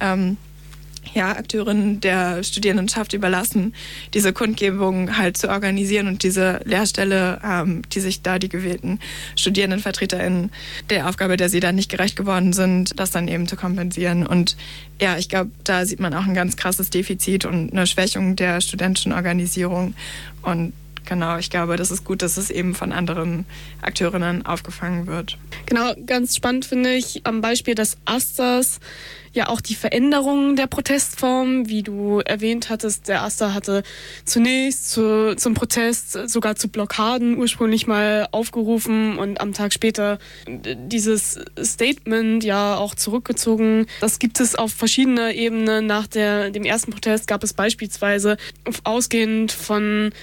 Akteurinnen der Studierendenschaft überlassen, diese Kundgebung halt zu organisieren und diese Lehrstelle, die sich da die gewählten StudierendenvertreterInnen der Aufgabe, der sie dann nicht gerecht geworden sind, das dann eben zu kompensieren. Und ja, ich glaube, da sieht man auch ein ganz krasses Defizit und eine Schwächung der studentischen Organisierung. Und genau, ich glaube, das ist gut, dass es eben von anderen Akteurinnen aufgefangen wird. Genau, ganz spannend finde ich am Beispiel des AStAs ja auch die Veränderungen der Protestform, wie du erwähnt hattest. Der AStA hatte zunächst zum Protest sogar zu Blockaden ursprünglich mal aufgerufen und am Tag später dieses Statement ja auch zurückgezogen. Das gibt es auf verschiedener Ebene. Nach dem ersten Protest gab es beispielsweise ausgehend vom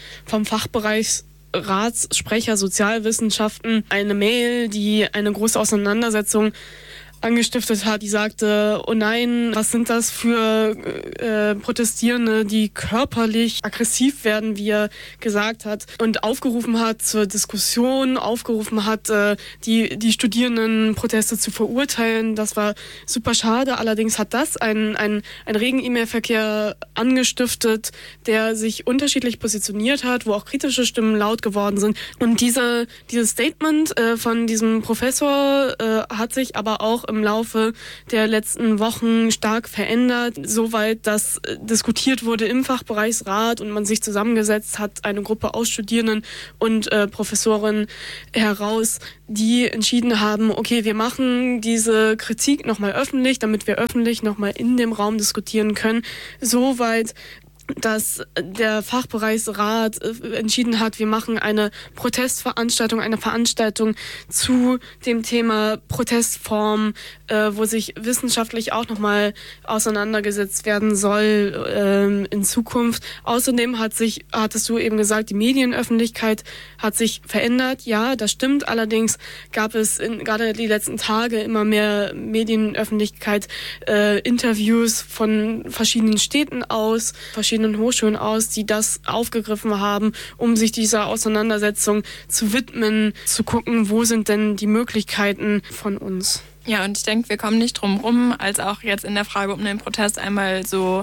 Fachbereichsratssprecher Sozialwissenschaften eine Mail, die eine große Auseinandersetzung angestiftet hat, die sagte, oh nein, was sind das für Protestierende, die körperlich aggressiv werden, wie er gesagt hat, und aufgerufen hat zur Diskussion, aufgerufen hat, die Studierendenproteste zu verurteilen. Das war super schade. Allerdings hat das einen regen E-Mail-Verkehr angestiftet, der sich unterschiedlich positioniert hat, wo auch kritische Stimmen laut geworden sind. Und dieses Statement von diesem Professor hat sich aber auch im Laufe der letzten Wochen stark verändert, soweit dass diskutiert wurde im Fachbereichsrat und man sich zusammengesetzt hat, eine Gruppe aus Studierenden und Professoren heraus, die entschieden haben, okay, wir machen diese Kritik nochmal öffentlich, damit wir öffentlich nochmal in dem Raum diskutieren können, soweit dass der Fachbereichsrat entschieden hat, wir machen eine Protestveranstaltung, eine Veranstaltung zu dem Thema Protestform, wo sich wissenschaftlich auch nochmal auseinandergesetzt werden soll in Zukunft. Außerdem hattest du eben gesagt, die Medienöffentlichkeit hat sich verändert. Ja, das stimmt. Allerdings gab es gerade die letzten Tage immer mehr Medienöffentlichkeit, Interviews von verschiedenen Städten aus, verschiedenen Hochschulen aus, die das aufgegriffen haben, um sich dieser Auseinandersetzung zu widmen, zu gucken, wo sind denn die Möglichkeiten von uns. Ja, und ich denke, wir kommen nicht drum rum, als auch jetzt in der Frage um den Protest einmal so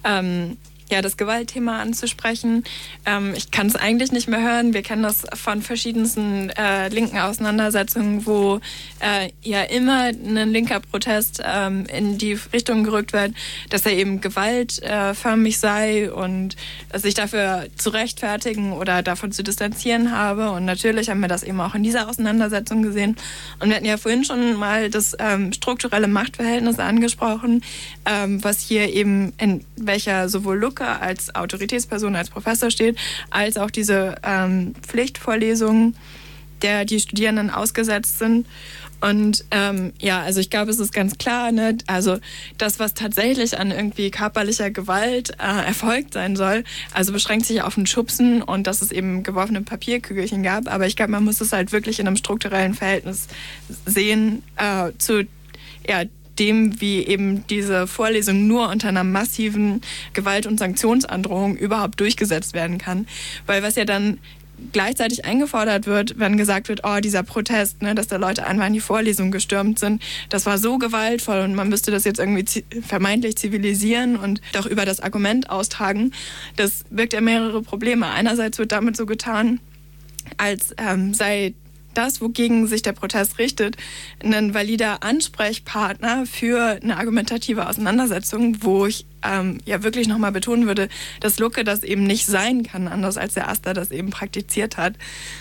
das Gewaltthema anzusprechen. Ich kann es eigentlich nicht mehr hören. Wir kennen das von verschiedensten linken Auseinandersetzungen, wo immer ein linker Protest in die Richtung gerückt wird, dass er eben gewaltförmig sei und sich dafür zu rechtfertigen oder davon zu distanzieren habe. Und natürlich haben wir das eben auch in dieser Auseinandersetzung gesehen. Und wir hatten ja vorhin schon mal das strukturelle Machtverhältnis angesprochen, was hier eben in welcher sowohl Luca als Autoritätsperson, als Professor steht, als auch diese Pflichtvorlesungen, der die Studierenden ausgesetzt sind. Und also ich glaube, es ist ganz klar, ne? Also das, was tatsächlich an irgendwie körperlicher Gewalt erfolgt sein soll, also beschränkt sich auf ein Schubsen und dass es eben geworfene Papierkügelchen gab. Aber ich glaube, man muss es halt wirklich in einem strukturellen Verhältnis sehen zu dem, wie eben diese Vorlesung nur unter einer massiven Gewalt- und Sanktionsandrohung überhaupt durchgesetzt werden kann. Weil was ja dann gleichzeitig eingefordert wird, wenn gesagt wird, oh, dieser Protest, ne, dass da Leute einfach in die Vorlesung gestürmt sind, das war so gewaltvoll und man müsste das jetzt irgendwie vermeintlich zivilisieren und doch über das Argument austragen, das birgt ja mehrere Probleme. Einerseits wird damit so getan, als sei das, wogegen sich der Protest richtet, ein valider Ansprechpartner für eine argumentative Auseinandersetzung, wo ich wirklich nochmal betonen würde, dass Lucke das eben nicht sein kann, anders als der Aster das eben praktiziert hat.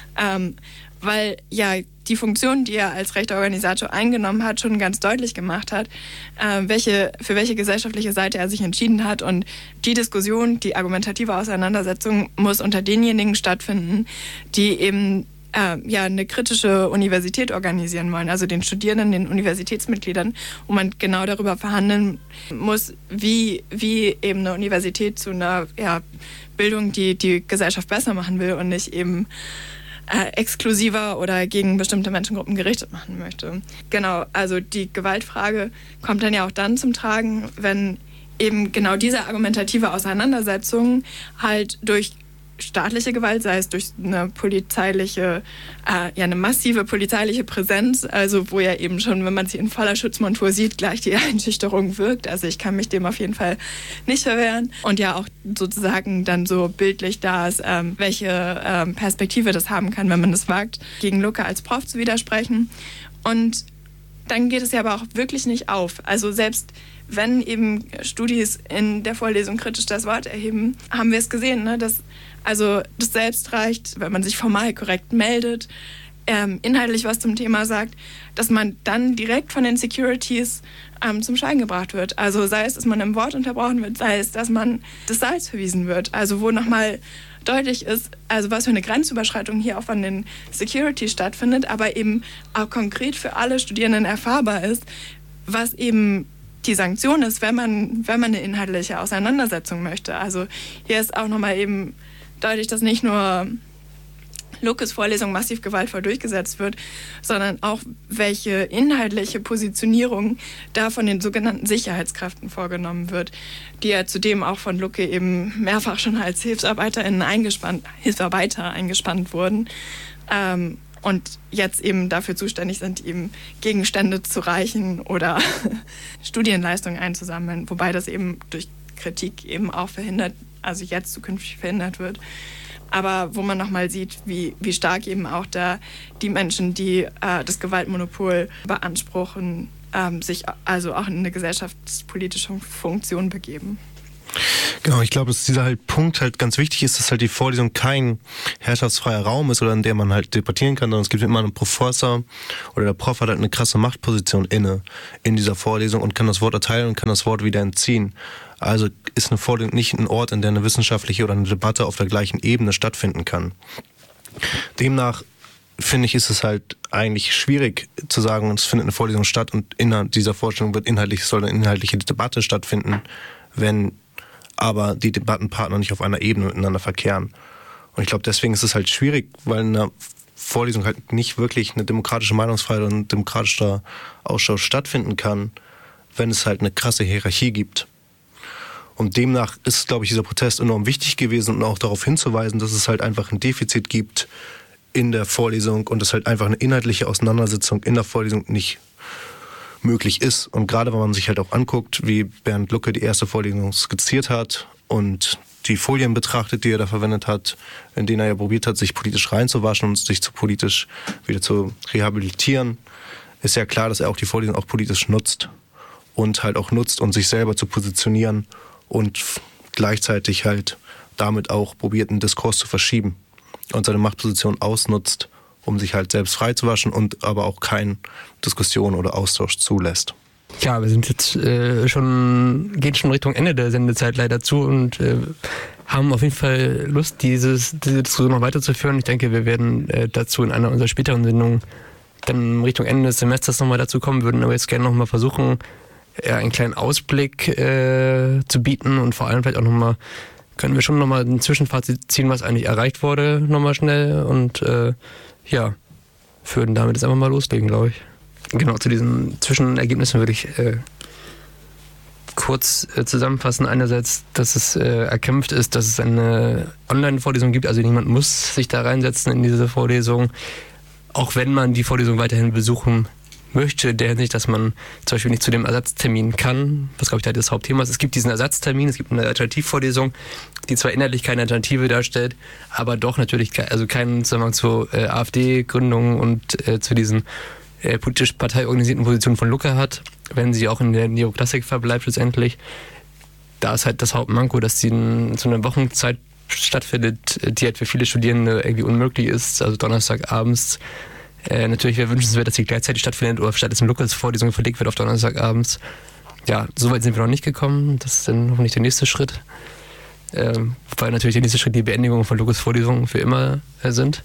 Weil die Funktion, die er als rechter Organisator eingenommen hat, schon ganz deutlich gemacht hat, für welche gesellschaftliche Seite er sich entschieden hat. Und die Diskussion, die argumentative Auseinandersetzung muss unter denjenigen stattfinden, die eben eine kritische Universität organisieren wollen, also den Studierenden, den Universitätsmitgliedern, wo man genau darüber verhandeln muss, wie eben eine Universität zu einer Bildung, die die Gesellschaft besser machen will und nicht eben exklusiver oder gegen bestimmte Menschengruppen gerichtet machen möchte. Genau, also die Gewaltfrage kommt dann ja auch dann zum Tragen, wenn eben genau diese argumentative Auseinandersetzung halt durch staatliche Gewalt, sei es durch eine polizeiliche, eine massive polizeiliche Präsenz, also wo ja eben schon, wenn man sie in voller Schutzmontur sieht, gleich die Einschüchterung wirkt. Also ich kann mich dem auf jeden Fall nicht verwehren. Und ja auch sozusagen dann so bildlich da ist, welche Perspektive das haben kann, wenn man es wagt, gegen Lucke als Prof zu widersprechen. Und dann geht es ja aber auch wirklich nicht auf. Also selbst wenn eben Studis in der Vorlesung kritisch das Wort erheben, haben wir es gesehen, ne, dass also das selbst reicht, wenn man sich formal korrekt meldet, inhaltlich was zum Thema sagt, dass man dann direkt von den Securities zum Schweigen gebracht wird. Also sei es, dass man im Wort unterbrochen wird, sei es, dass man des Saals verwiesen wird. Also wo nochmal deutlich ist, also was für eine Grenzüberschreitung hier auch von den Securities stattfindet, aber eben auch konkret für alle Studierenden erfahrbar ist, was eben die Sanktion ist, wenn man eine inhaltliche Auseinandersetzung möchte. Also hier ist auch nochmal eben deutlich, dass nicht nur Luckes Vorlesung massiv gewaltvoll durchgesetzt wird, sondern auch welche inhaltliche Positionierung da von den sogenannten Sicherheitskräften vorgenommen wird, die ja zudem auch von Lucke eben mehrfach schon als Hilfsarbeiter eingespannt wurden und jetzt eben dafür zuständig sind, eben Gegenstände zu reichen oder Studienleistungen einzusammeln, wobei das eben durch Kritik eben auch also jetzt zukünftig verhindert wird. Aber wo man nochmal sieht, wie stark eben auch da die Menschen, die das Gewaltmonopol beanspruchen, sich also auch in eine gesellschaftspolitische Funktion begeben. Genau, ich glaube, dass dieser Punkt ganz wichtig ist, dass die Vorlesung kein herrschaftsfreier Raum ist oder in der man debattieren kann, sondern es gibt immer einen Professor oder der Prof hat eine krasse Machtposition in dieser Vorlesung und kann das Wort erteilen und kann das Wort wieder entziehen. Also ist eine Vorlesung nicht ein Ort, in der eine wissenschaftliche oder eine Debatte auf der gleichen Ebene stattfinden kann. Demnach finde ich, ist es eigentlich schwierig zu sagen, es findet eine Vorlesung statt und innerhalb dieser Vorstellung soll eine inhaltliche Debatte stattfinden, wenn aber die Debattenpartner nicht auf einer Ebene miteinander verkehren. Und ich glaube, deswegen ist es schwierig, weil in einer Vorlesung nicht wirklich eine demokratische Meinungsfreiheit und ein demokratischer Austausch stattfinden kann, wenn es eine krasse Hierarchie gibt. Und demnach ist, glaube ich, dieser Protest enorm wichtig gewesen und auch darauf hinzuweisen, dass es einfach ein Defizit gibt in der Vorlesung und dass einfach eine inhaltliche Auseinandersetzung in der Vorlesung nicht möglich ist. Und gerade wenn man sich auch anguckt, wie Bernd Lucke die erste Vorlesung skizziert hat und die Folien betrachtet, die er da verwendet hat, in denen er ja probiert hat, sich politisch reinzuwaschen und sich politisch wieder zu rehabilitieren, ist ja klar, dass er auch die Vorlesung auch politisch nutzt und auch nutzt, um sich selber zu positionieren und gleichzeitig damit auch probiert, einen Diskurs zu verschieben und seine Machtposition ausnutzt, um sich selbst freizuwaschen und aber auch keine Diskussion oder Austausch zulässt. Ja, wir sind jetzt gehen schon Richtung Ende der Sendezeit leider zu und haben auf jeden Fall Lust, diese Diskussion noch weiterzuführen. Ich denke, wir werden dazu in einer unserer späteren Sendungen dann Richtung Ende des Semesters nochmal dazu kommen, würden aber jetzt gerne nochmal versuchen, einen kleinen Ausblick zu bieten und vor allem vielleicht auch nochmal, können wir schon nochmal ein Zwischenfazit ziehen, was eigentlich erreicht wurde, nochmal schnell und würden damit jetzt einfach mal loslegen, glaube ich. Genau, zu diesen Zwischenergebnissen würde ich kurz zusammenfassen. Einerseits, dass es erkämpft ist, dass es eine Online-Vorlesung gibt, also niemand muss sich da reinsetzen in diese Vorlesung, auch wenn man die Vorlesung weiterhin besuchen möchte, in der Hinsicht, dass man zum Beispiel nicht zu dem Ersatztermin kann, was glaube ich das Hauptthema ist. Es gibt diesen Ersatztermin, es gibt eine Alternativvorlesung, die zwar inhaltlich keine Alternative darstellt, aber doch natürlich keinen Zusammenhang zur AfD-Gründung und zu diesen politisch parteiorganisierten Positionen von Lucke hat, wenn sie auch in der Neoklassik verbleibt schlussendlich. Da ist das Hauptmanko, dass sie zu einer Wochenzeit stattfindet, die für viele Studierende irgendwie unmöglich ist, also Donnerstagabends. Natürlich wäre wünschenswert, dass sie gleichzeitig stattfindet oder stattdessen Lukas Vorlesung verlegt wird auf Donnerstagabends. Ja, soweit sind wir noch nicht gekommen. Das ist dann hoffentlich der nächste Schritt. Weil natürlich der nächste Schritt die Beendigung von Lukas Vorlesungen für immer sind.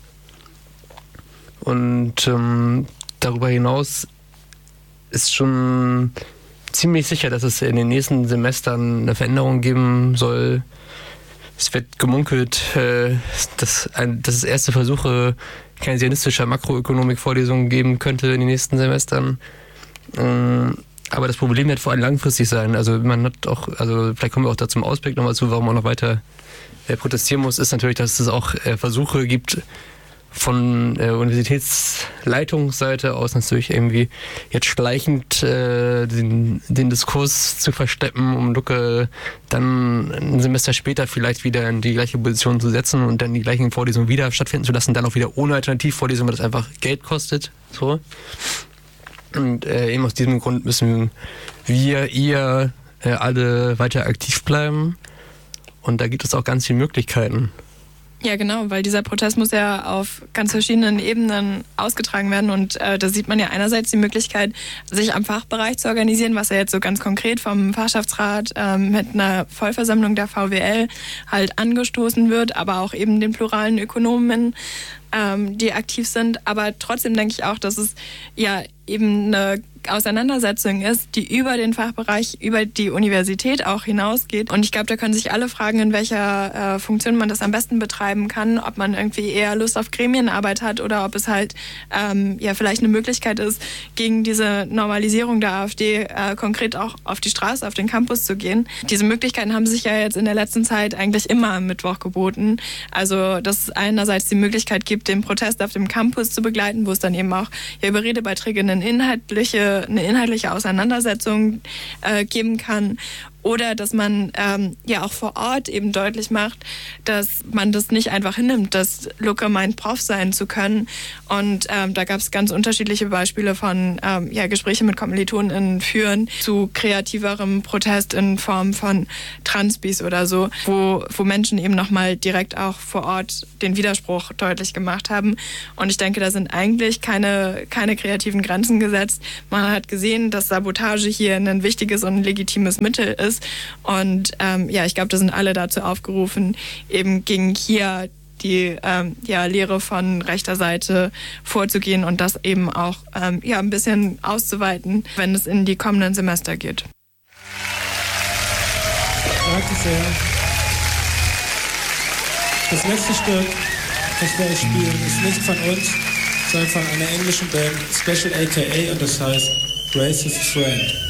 Und darüber hinaus ist schon ziemlich sicher, dass es in den nächsten Semestern eine Veränderung geben soll. Es wird gemunkelt, dass es erste Versuche keynesianistischer Makroökonomik-Vorlesungen geben könnte in den nächsten Semestern. Aber das Problem wird vor allem langfristig sein. Also man hat auch, vielleicht kommen wir auch da zum Ausblick nochmal zu, warum man noch weiter protestieren muss, ist natürlich, dass es auch Versuche gibt, von Universitätsleitungsseite aus natürlich irgendwie jetzt schleichend den Diskurs zu versteppen, um Lucke dann ein Semester später vielleicht wieder in die gleiche Position zu setzen und dann die gleichen Vorlesungen wieder stattfinden zu lassen, dann auch wieder ohne Alternativvorlesung, weil das einfach Geld kostet. So. Und eben aus diesem Grund müssen ihr alle weiter aktiv bleiben. Und da gibt es auch ganz viele Möglichkeiten. Ja, genau, weil dieser Protest muss ja auf ganz verschiedenen Ebenen ausgetragen werden und da sieht man ja einerseits die Möglichkeit, sich am Fachbereich zu organisieren, was ja jetzt so ganz konkret vom Fachschaftsrat mit einer Vollversammlung der VWL angestoßen wird, aber auch eben den pluralen Ökonomen, die aktiv sind. Aber trotzdem denke ich auch, dass es ja eben eine Auseinandersetzung ist, die über den Fachbereich, über die Universität auch hinausgeht. Und ich glaube, da können sich alle fragen, in welcher Funktion man das am besten betreiben kann, ob man irgendwie eher Lust auf Gremienarbeit hat oder ob es halt vielleicht eine Möglichkeit ist, gegen diese Normalisierung der AfD konkret auch auf die Straße, auf den Campus zu gehen. Diese Möglichkeiten haben sich ja jetzt in der letzten Zeit eigentlich immer am Mittwoch geboten. Also, dass es einerseits die Möglichkeit gibt, den Protest auf dem Campus zu begleiten, wo es dann eben auch über Redebeiträge eine inhaltliche Auseinandersetzung geben kann. Oder dass man auch vor Ort eben deutlich macht, dass man das nicht einfach hinnimmt, dass Lucke meint, Prof sein zu können. Und da gab es ganz unterschiedliche Beispiele von Gespräche mit KommilitonInnen führen zu kreativerem Protest in Form von Transbis oder so, wo Menschen eben nochmal direkt auch vor Ort den Widerspruch deutlich gemacht haben. Und ich denke, da sind eigentlich keine kreativen Grenzen gesetzt. Man hat gesehen, dass Sabotage hier ein wichtiges und legitimes Mittel ist. Und ich glaube, da sind alle dazu aufgerufen, eben gegen hier die Lehre von rechter Seite vorzugehen und das eben auch ein bisschen auszuweiten, wenn es in die kommenden Semester geht. Danke sehr. Das letzte Stück, das wir euch spielen, ist nicht von uns, sondern von einer englischen Band, Special AKA, und das heißt Racist Friend.